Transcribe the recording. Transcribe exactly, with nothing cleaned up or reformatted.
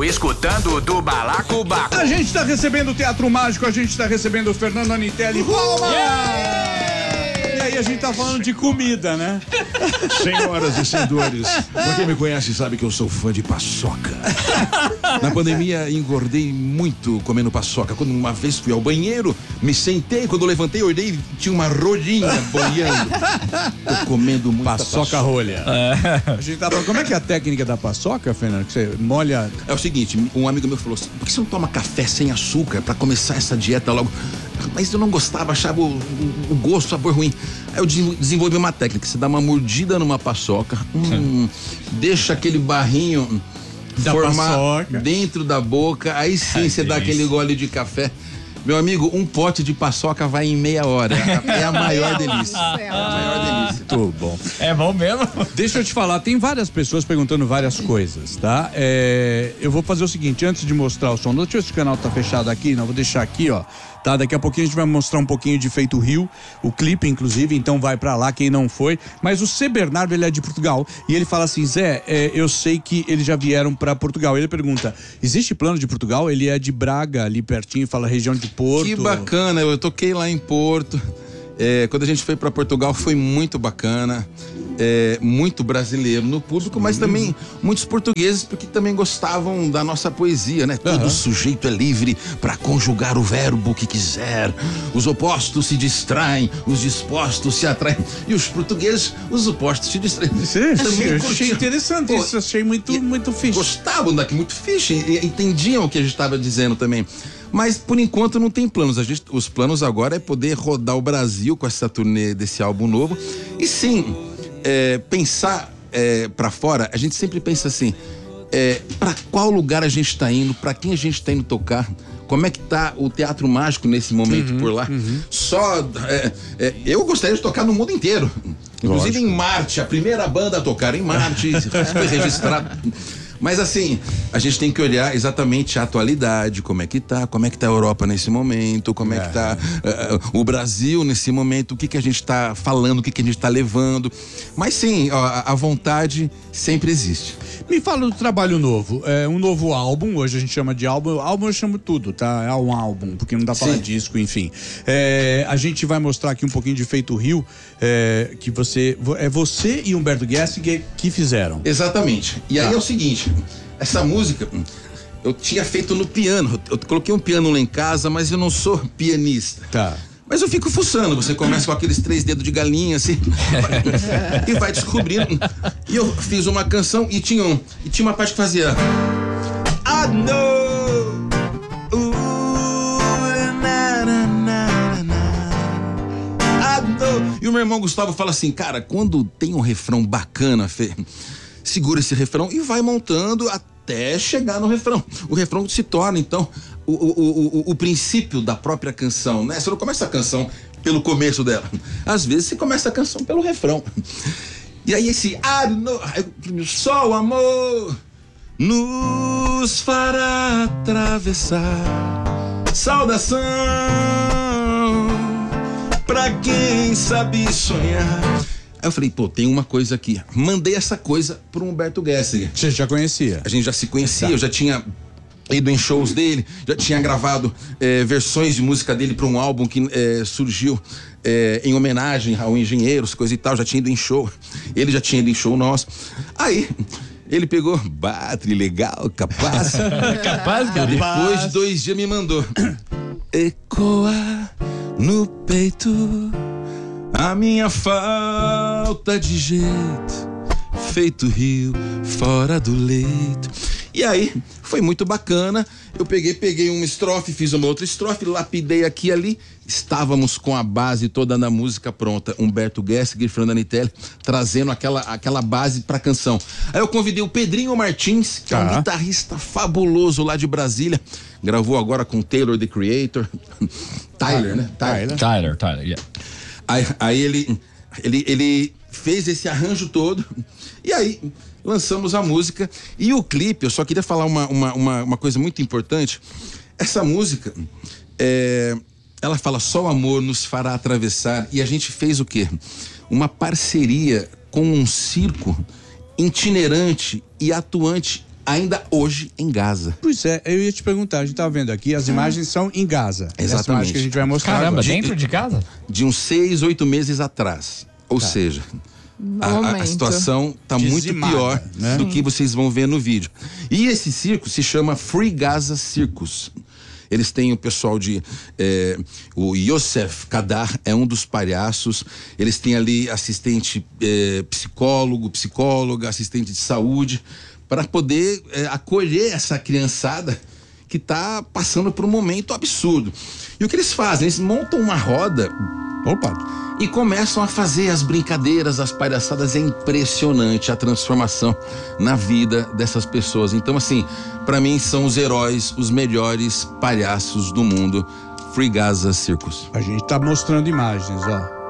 escutando do Balacobaco. A gente tá recebendo o Teatro Mágico, a gente tá recebendo o Fernando Anitelli. Palmas! E aí a gente tá falando de comida, né? Senhoras e senhores, pra quem me conhece sabe que eu sou fã de paçoca. Na pandemia engordei muito comendo paçoca. Quando uma vez fui ao banheiro, me sentei, quando levantei, olhei, tinha uma rolinha boiando. Tô comendo muita paçoca. Paçoca rolha. É. A gente tá falando, como é que é a técnica da paçoca, Fernando? Que você molha... É o seguinte, um amigo meu falou assim, por que você não toma café sem açúcar pra começar essa dieta logo? Mas eu não gostava, achava o, o, o gosto, o sabor ruim. Aí eu desenvolvi uma técnica, você dá uma mordida numa paçoca, hum, deixa aquele barrinho da formar paçoca dentro da boca, aí sim Ai, você dá isso. aquele gole de café. Meu amigo, um pote de paçoca vai em meia hora. É a maior delícia. É a maior delícia. Muito bom. É bom mesmo? Deixa eu te falar, tem várias pessoas perguntando várias coisas, tá? É, eu vou fazer o seguinte, antes de mostrar o som, deixa eu ver se o canal tá fechado aqui, não, vou deixar aqui, ó. Tá, daqui a pouquinho a gente vai mostrar um pouquinho de Feito Rio, o clipe, inclusive, então vai pra lá quem não foi. Mas o C. Bernardo, ele é de Portugal e ele fala assim, Zé, é, eu sei que eles já vieram pra Portugal. Ele pergunta, existe plano de Portugal? Ele é de Braga, ali pertinho, fala região de Porto. Que bacana, eu toquei lá em Porto. É, quando a gente foi pra Portugal foi muito bacana. É, muito brasileiro no público, mas também muitos portugueses, porque também gostavam da nossa poesia, né? Todo uhum. sujeito é livre para conjugar o verbo que quiser. Os opostos se distraem, os dispostos se atraem. E os portugueses, os opostos se distraem. Sim, também eu achei interessante Pô, isso, achei muito, muito fixe. Gostavam daqui, muito fixe, entendiam o que a gente estava dizendo também. Mas, por enquanto, não tem planos. A gente, os planos agora é poder rodar o Brasil com essa turnê desse álbum novo. E sim, é, pensar é, pra fora, a gente sempre pensa assim, é, pra qual lugar a gente tá indo, pra quem a gente tá indo tocar, como é que tá o Teatro Mágico nesse momento uhum, por lá. Uhum. Só, é, é, eu gostaria de tocar no mundo inteiro. Inclusive Lógico. Em Marte, a primeira banda a tocar em Marte, foi registrado. Mas assim, a gente tem que olhar exatamente a atualidade, como é que tá, como é que tá a Europa nesse momento, como é, é que tá uh, o Brasil nesse momento, o que que a gente tá falando, o que que a gente tá levando. Mas sim, ó, a vontade sempre existe. Me fala do trabalho novo, é um novo álbum, hoje a gente chama de álbum, álbum eu chamo tudo, tá? É um álbum, porque não dá pra falar disco, enfim. É, a gente vai mostrar aqui um pouquinho de Feito Rio, é, que você, é você e Humberto Gessinger que fizeram. Exatamente, e aí tá. É o seguinte, essa música eu tinha feito no piano, eu coloquei um piano lá em casa, mas eu não sou pianista. Tá. Mas eu fico fuçando, você começa com aqueles três dedos de galinha, assim, e vai descobrindo. E eu fiz uma canção e tinha, um, e tinha uma parte que fazia... I know, ooh, na, na, na, na, I know. E o meu irmão Gustavo fala assim, cara, quando tem um refrão bacana, Fê, segura esse refrão e vai montando até chegar no refrão. O refrão se torna, então... O, o, o, o princípio da própria canção, né? Você não começa a canção pelo começo dela. Às vezes você começa a canção pelo refrão. E aí esse ah, no, só o amor nos fará atravessar. Saudação pra quem sabe sonhar. Aí eu falei, pô, tem uma coisa aqui. Mandei essa coisa pro Humberto Gessinger. Você já conhecia? A gente já se conhecia, eu já tinha ido em shows dele, já tinha gravado é, versões de música dele para um álbum que é, surgiu é, em homenagem ao Engenheiros, coisa e tal, já tinha ido em show, ele já tinha ido em show nosso. Aí ele pegou, batre, legal, capaz. capaz, capaz. Depois de dois dias me mandou. Ecoa no peito a minha falta de jeito, feito rio fora do leito. E aí, foi muito bacana, eu peguei, peguei uma estrofe, fiz uma outra estrofe, lapidei aqui e ali, estávamos com a base toda da música pronta, Humberto Gessinger e Fernando Anitelli, trazendo aquela, aquela base pra canção. Aí eu convidei o Pedrinho Martins, que ah. é um guitarrista fabuloso lá de Brasília, gravou agora com Taylor, The Creator, Tyler, né? Tyler, Tyler, Tyler, yeah. Aí, aí ele, ele, ele fez esse arranjo todo, e aí... lançamos a música e o clipe, eu só queria falar uma, uma, uma, uma coisa muito importante. Essa música, é, ela fala só o amor nos fará atravessar, e a gente fez o quê? Uma parceria com um circo itinerante e atuante ainda hoje em Gaza. Pois é, eu ia te perguntar, a gente tá vendo aqui, as imagens são em Gaza. Essa Exatamente. imagem que a gente vai mostrar Caramba, agora. dentro de casa? De uns seis, oito meses atrás. Ou Tá. seja, a, a- a Momento. situação tá muito Dizimada, pior né? do que vocês vão ver no vídeo. E esse circo se chama Free Gaza Circus. Eles têm o pessoal de... eh, o Youssef Kadar é um dos palhaços. Eles têm ali assistente eh, psicólogo, psicóloga, assistente de saúde, para poder eh, acolher essa criançada que está passando por um momento absurdo. E o que eles fazem? Eles montam uma roda Opa, e começam a fazer as brincadeiras, as palhaçadas. É impressionante a transformação na vida dessas pessoas. Então, assim, pra mim são os heróis, os melhores palhaços do mundo. Free Gaza Circus. a gente tá mostrando imagens, ó.